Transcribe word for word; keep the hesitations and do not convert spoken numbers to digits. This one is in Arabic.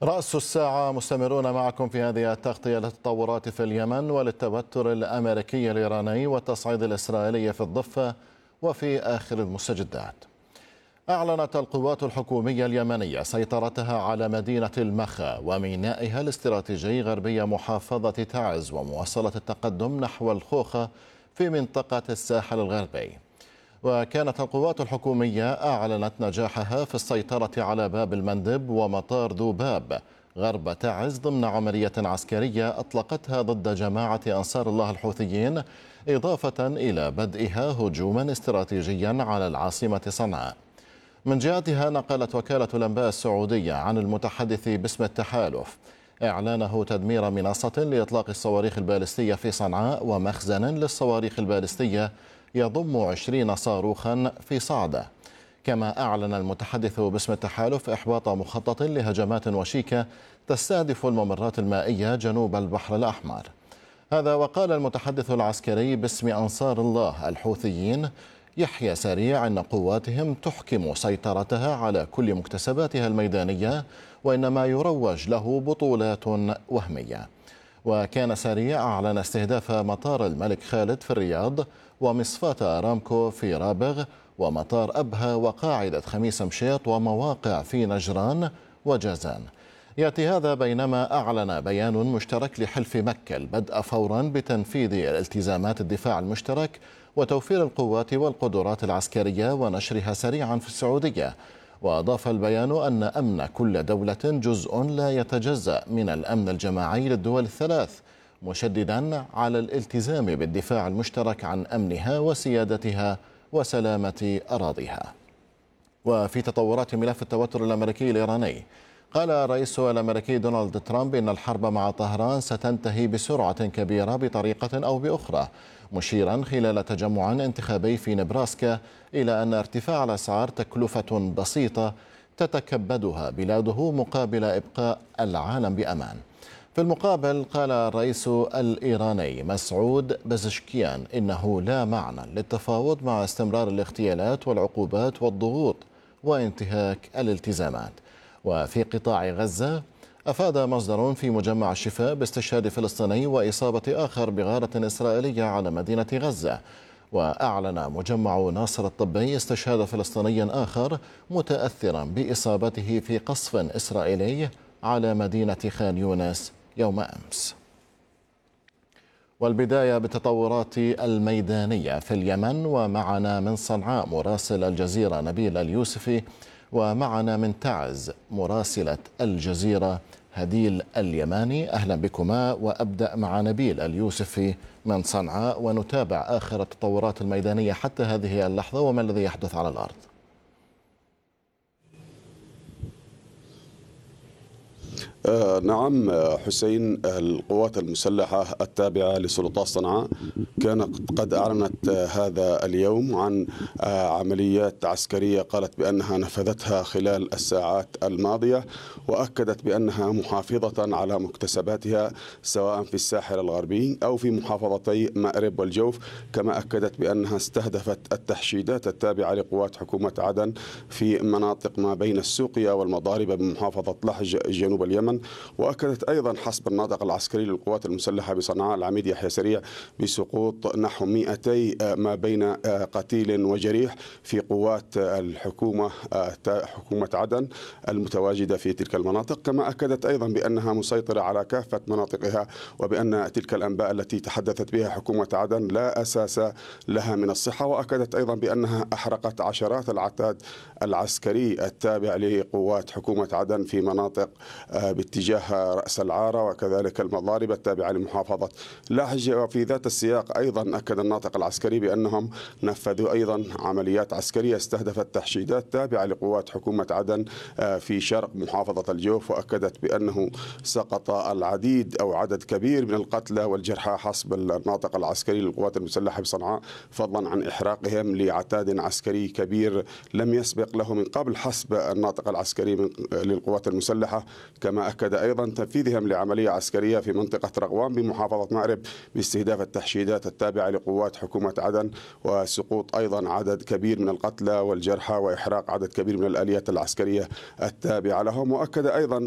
رأس الساعة مستمرون معكم في هذه التغطية للتطورات في اليمن وللتوتر الأمريكي الإيراني والتصعيد الإسرائيلي في الضفة وفي آخر المستجدات. أعلنت القوات الحكومية اليمنية سيطرتها على مدينة المخا ومينائها الاستراتيجي غربي محافظة تعز ومواصلة التقدم نحو الخوخة في منطقة الساحل الغربي. وكانت القوات الحكومية أعلنت نجاحها في السيطرة على باب المندب ومطار ذوباب غرب تعز ضمن عملية عسكرية أطلقتها ضد جماعة أنصار الله الحوثيين، إضافة إلى بدئها هجوما استراتيجيا على العاصمة صنعاء. من جهتها نقلت وكالة الأنباء السعودية عن المتحدث باسم التحالف إعلانه تدمير منصة لإطلاق الصواريخ البالستية في صنعاء ومخزن للصواريخ البالستية يضم عشرين صاروخا في صعدة. كما أعلن المتحدث باسم التحالف إحباط مخطط لهجمات وشيكة تستهدف الممرات المائية جنوب البحر الأحمر. هذا وقال المتحدث العسكري باسم أنصار الله الحوثيين يحيى سريع أن قواتهم تحكم سيطرتها على كل مكتسباتها الميدانية وإنما يروج له بطولات وهمية. وكان سريع أعلن استهداف مطار الملك خالد في الرياض ومصفاة أرامكو في رابغ ومطار أبها وقاعدة خميس مشيط ومواقع في نجران وجازان. يأتي هذا بينما أعلن بيان مشترك لحلف مكة البدء فورا بتنفيذ التزامات الدفاع المشترك وتوفير القوات والقدرات العسكرية ونشرها سريعا في السعودية. وأضاف البيان أن أمن كل دولة جزء لا يتجزأ من الأمن الجماعي للدول الثلاث، مشددا على الالتزام بالدفاع المشترك عن أمنها وسيادتها وسلامة أراضيها. وفي تطورات ملف التوتر الأمريكي الإيراني، قال الرئيس الأمريكي دونالد ترامب إن الحرب مع طهران ستنتهي بسرعة كبيرة بطريقة أو بأخرى، مشيرا خلال تجمع انتخابي في نبراسكا إلى أن ارتفاع الأسعار تكلفة بسيطة تتكبدها بلاده مقابل إبقاء العالم بأمان. في المقابل قال الرئيس الإيراني مسعود بزشكيان إنه لا معنى للتفاوض مع استمرار الاغتيالات والعقوبات والضغوط وانتهاك الالتزامات. وفي قطاع غزة، أفاد مصدر في مجمع الشفاء باستشهاد فلسطيني وإصابة آخر بغارة إسرائيلية على مدينة غزة. وأعلن مجمع ناصر الطبي استشهاد فلسطيني آخر متأثرا بإصابته في قصف إسرائيلي على مدينة خان يونس يوم أمس. والبداية بالتطورات الميدانية في اليمن، ومعنا من صنعاء مراسل الجزيرة نبيل اليوسفي، ومعنا من تعز مراسلة الجزيرة هديل اليماني. أهلا بكما، وأبدأ مع نبيل اليوسفي من صنعاء ونتابع آخر التطورات الميدانية حتى هذه اللحظة وما الذي يحدث على الأرض. آه نعم حسين، القوات المسلحة التابعة لسلطات صنعاء كانت قد أعلنت آه هذا اليوم عن آه عمليات عسكرية قالت بأنها نفذتها خلال الساعات الماضية، وأكدت بأنها محافظة على مكتسباتها سواء في الساحل الغربي أو في محافظتي مأرب والجوف. كما أكدت بأنها استهدفت التحشيدات التابعة لقوات حكومة عدن في مناطق ما بين السوقية والمضاربة بمحافظة لحج جنوب اليمن. وأكدت أيضا حسب الناطق العسكري للقوات المسلحة بصنعاء العميد يحيى سريع بسقوط نحو مئتي ما بين قتيل وجريح في قوات الحكومة حكومة عدن المتواجدة في تلك المناطق. كما أكدت أيضا بأنها مسيطرة على كافة مناطقها، وبأن تلك الأنباء التي تحدثت بها حكومة عدن لا أساس لها من الصحة. وأكدت أيضا بأنها أحرقت عشرات العتاد العسكري التابع لقوات حكومة عدن في مناطق باتجاه رأس العارة وكذلك المضارب التابعة لمحافظة لحج. وفي ذات السياق أيضا أكد الناطق العسكري بأنهم نفذوا أيضا عمليات عسكرية استهدفت تحشيدات تابعة لقوات حكومة عدن في شرق محافظة الجوف. وأكدت بأنه سقط العديد أو عدد كبير من القتلى والجرحى حسب الناطق العسكري للقوات المسلحة بصنعاء، فضلا عن إحراقهم لعتاد عسكري كبير لم يسبق له من قبل حسب الناطق العسكري للقوات المسلحة. كما أكد أيضا تنفيذهم لعملية عسكرية في منطقة رغوان بمحافظة مأرب باستهداف التحشيدات التابعة لقوات حكومة عدن، وسقوط أيضا عدد كبير من القتلى والجرحى وإحراق عدد كبير من الآليات العسكرية التابعة لهم. وأكد أيضا